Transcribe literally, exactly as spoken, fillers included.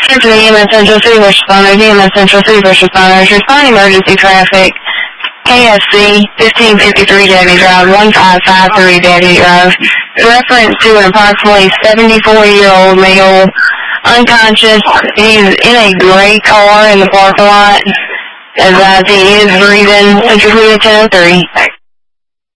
To the E M S Central City First Responders, E M S Central City First Responders, responding emergency traffic, K F C, fifteen fifty-three Deputy Drive, one five five three Deputy Drive, reference to an approximately seventy-four-year-old male, unconscious. He's in a gray car in the parking lot, as I see he is breathing. Entry ten oh three.